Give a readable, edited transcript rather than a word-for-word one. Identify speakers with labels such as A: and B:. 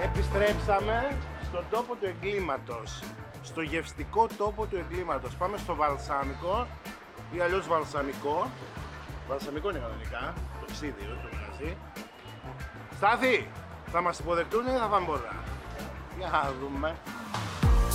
A: Επιστρέψαμε στον τόπο του εγκλήματος. Στο γευστικό τόπο του εγκλήματος. Πάμε στο βαλσάμικο ή αλλιώς βαλσαμικό. Βαλσαμικό είναι κανονικά, το ξύδι, το μαγαζί. Στάθη, θα μας υποδεχτούν ή θα φάμε πολλά? Για να δούμε.